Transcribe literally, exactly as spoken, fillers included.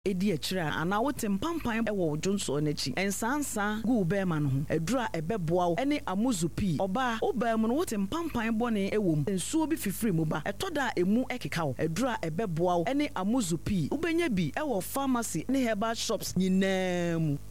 edi akira ana wote mpampan e wo dwonso n'achi ensansa gu bema no ho adura ebeboa wo ene amuzupi oba obam no wote mpampan bone ewom ensuo bi fifiri mu ba etoda emu ekeka wo adura ebeboa wo ene amuzupi ubenya bi e wo pharmacy ne herbal shops nyinaa mu